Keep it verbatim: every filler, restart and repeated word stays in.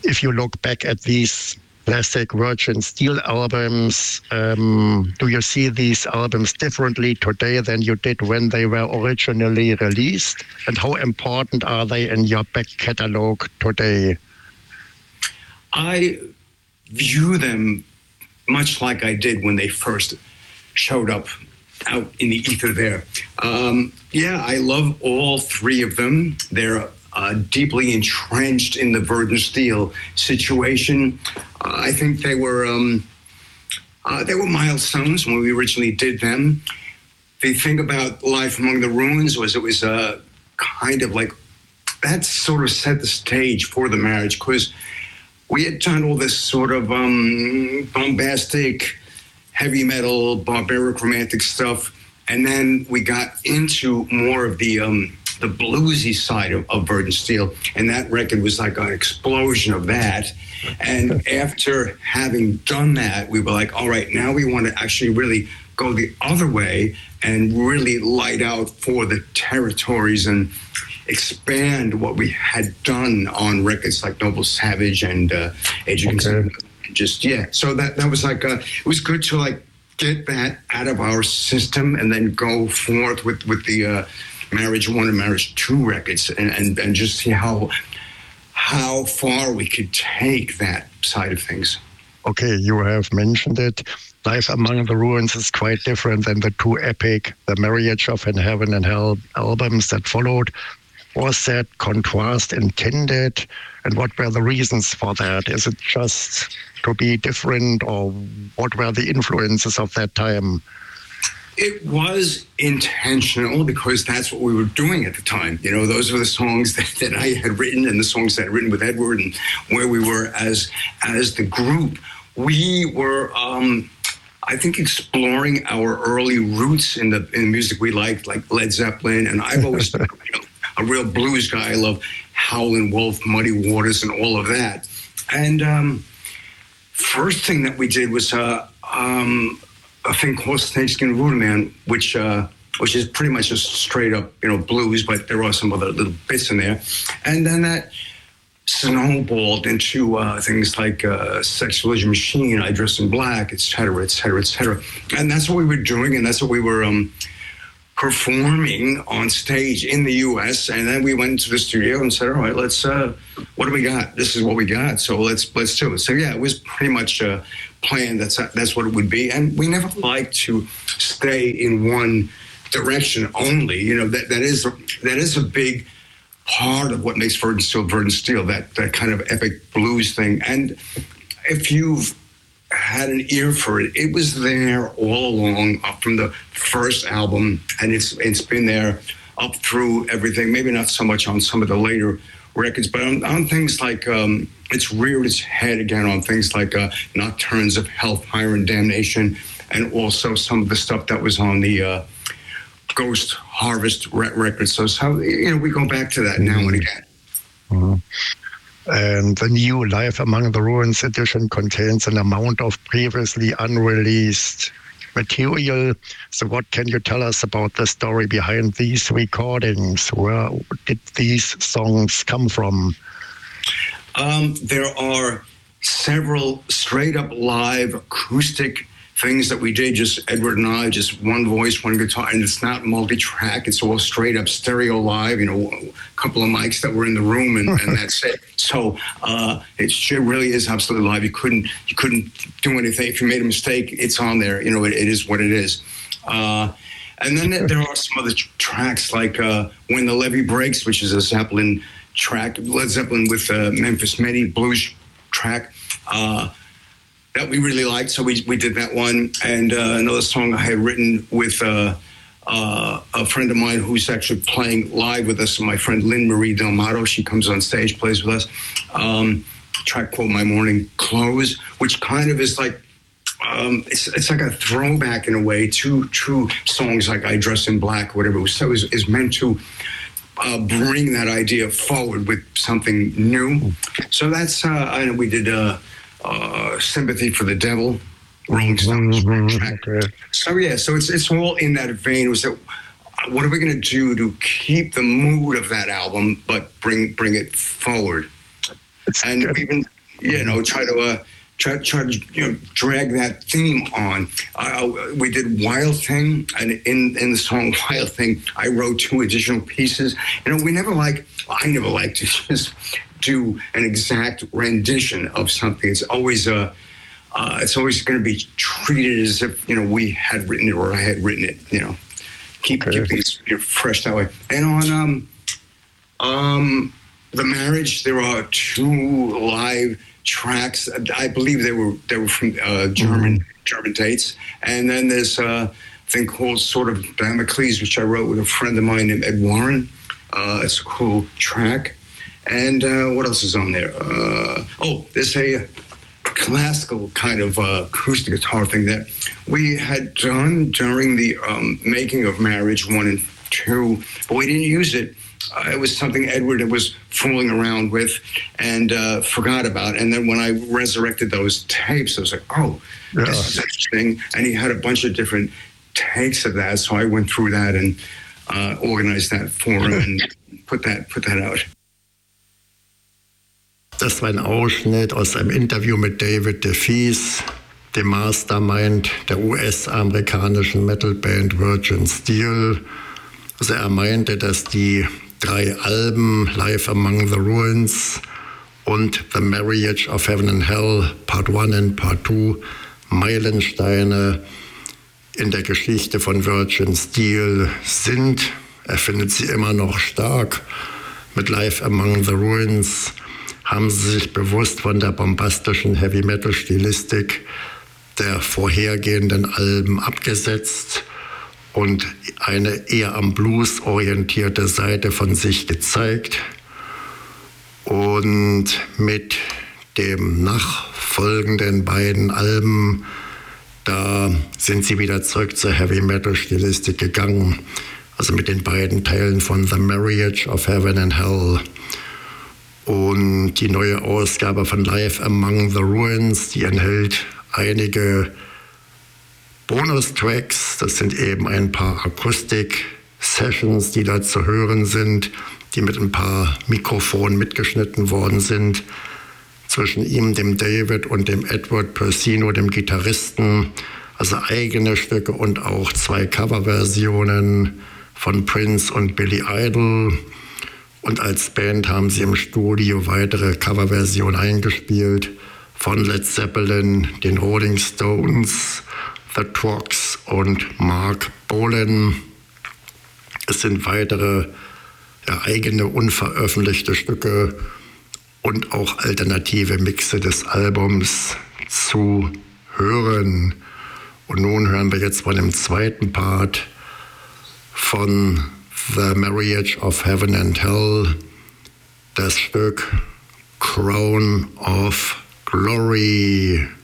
if you look back at these classic Virgin Steel albums, um, do you see these albums differently today than you did when they were originally released? And how important are they in your back catalog today? I view them much like I did when they first showed up out in the ether there. Um, yeah, I love all three of them. They're uh, deeply entrenched in the Virgin Steel situation. Uh, I think they were um, uh, they were milestones when we originally did them. The thing about Life Among the Ruins was it was uh, kind of like, that sort of set the stage for the marriage, because we had done all this sort of um, bombastic, heavy metal, barbaric, romantic stuff, and then we got into more of the um, the bluesy side of, of Virgin Steel, and that record was like an explosion of that. And after having done that, we were like, all right, now we want to actually really go the other way and really light out for the territories and expand what we had done on records like Noble Savage and uh, Age of Consent. Just, yeah. So that, that was like, uh, it was good to like get that out of our system and then go forth with, with the uh, Marriage One and Marriage Two records and, and, and just see how, how far we could take that side of things. Okay, you have mentioned it. Life Among the Ruins is quite different than the two epic, The Marriage of In Heaven and Hell albums that followed. Was that contrast intended, and what were the reasons for that? Is it just to be different, or what were the influences of that time? It was intentional because that's what we were doing at the time. You know, those were the songs that, that I had written and the songs that I had written with Edward and where we were as as the group. We were, um, I think, exploring our early roots in the in the music we liked, like Led Zeppelin, and I've always you know, a real blues guy. I love Howlin' Wolf, Muddy Waters, and all of that. And um, first thing that we did was uh, um, a thing called Snakeskin Voodoo Man, which uh, which is pretty much just straight up, you know, blues, but there are some other little bits in there. And then that snowballed into uh, things like uh, Sex Religion Machine, I Dress in Black, et cetera, et cetera, et cetera. And that's what we were doing, and that's what we were um, performing on stage in the U S. And then we went into the studio and said, all right, let's, uh, what do we got? This is what we got, so let's let's do it. So yeah, it was pretty much uh, planned. That's, that's what it would be. And we never like to stay in one direction only. You know, that that is that is a big part of what makes Virgin Steel Virgin Steel, that, that kind of epic blues thing. And if you've had an ear for it, it was there all along, up from the first album, and it's it's been there up through everything. Maybe not so much on some of the later records, but on, on things like, um, it's reared its head again on things like uh, Nocturnes of Hellfire and Damnation, and also some of the stuff that was on the uh, Ghost Harvest record. So, so, you know, we go back to that now and again. Mm-hmm. And the new Life Among the Ruins edition contains an amount of previously unreleased material. So what can you tell us about the story behind these recordings? Where did these songs come from? Um, there are several straight up live acoustic things that we did, just Edward and I, just one voice, one guitar, and it's not multi-track. It's all straight up stereo live, you know, a couple of mics that were in the room, and, and that's it. So uh, it really is absolutely live. You couldn't you couldn't do anything. If you made a mistake, it's on there. You know, it, it is what it is. Uh, and then there are some other tracks like uh, When the Levee Breaks, which is a Zeppelin track, Led Zeppelin with uh, Memphis Medi blues track. Uh, that we really liked, so we we did that one. And uh, another song I had written with uh, uh, a friend of mine who's actually playing live with us, my friend Lynn Marie Delmato. She comes on stage, plays with us. Um, a track called My Morning Clothes, which kind of is like, um, it's it's like a throwback in a way to true songs like I Dress in Black, whatever. So is is meant to uh, bring that idea forward with something new. So that's, uh, I know we did... Uh, Uh, Sympathy for the Devil, Rolling Stones track. Okay. So yeah, so it's it's all in that vein. It was that, what are we going to do to keep the mood of that album, but bring bring it forward? It's and good. even you know, try to uh, try, try to you know drag that theme on. Uh, we did Wild Thing, and in in the song Wild Thing, I wrote two additional pieces. You know, we never like I never like to just do an exact rendition of something. It's always a uh, it's always going to be treated as if you know we had written it or I had written it. You know, keep okay. keep things you know, fresh that way. And on um um the Marriage, there are two live tracks. I believe they were they were from uh, German mm-hmm. German dates. And then there's a thing called Sword of Damocles, which I wrote with a friend of mine named Ed Warren. Uh, it's a cool track. And uh, what else is on there? Uh, oh, there's a classical kind of uh, acoustic guitar thing that we had done during the um, making of Marriage one and two, but we didn't use it. Uh, it was something Edward was fooling around with and uh, forgot about. And then when I resurrected those tapes, I was like, oh, yeah. This is interesting. And he had a bunch of different takes of that. So I went through that and uh, organized that for him and put that, put that out. Das war ein Ausschnitt aus einem Interview mit David DeFees, dem Mastermind der U S-amerikanischen Metalband Virgin Steel. Also er meinte, dass die drei Alben, Live Among the Ruins und The Marriage of Heaven and Hell, Part one und Part two, Meilensteine in der Geschichte von Virgin Steel sind. Er findet sie immer noch stark. Mit Live Among the Ruins haben sie sich bewusst von der bombastischen Heavy-Metal-Stilistik der vorhergehenden Alben abgesetzt und eine eher am Blues orientierte Seite von sich gezeigt. Und mit dem nachfolgenden beiden Alben, da sind sie wieder zurück zur Heavy-Metal-Stilistik gegangen. Also mit den beiden Teilen von The Marriage of Heaven and Hell. Und die neue Ausgabe von Live Among the Ruins, die enthält einige Bonustracks. Das sind eben ein paar Akustik-Sessions, die da zu hören sind, die mit ein paar Mikrofonen mitgeschnitten worden sind. Zwischen ihm, dem David, und dem Edward Persino, dem Gitarristen. Also eigene Stücke und auch zwei Coverversionen von Prince und Billy Idol. Und als Band haben sie im Studio weitere Coverversionen eingespielt von Led Zeppelin, den Rolling Stones, The Trucks und Mark Bolan. Es sind weitere ja, eigene unveröffentlichte Stücke und auch alternative Mixe des Albums zu hören. Und nun hören wir jetzt von dem zweiten Part von The Marriage of Heaven and Hell, das Stück Crown of Glory.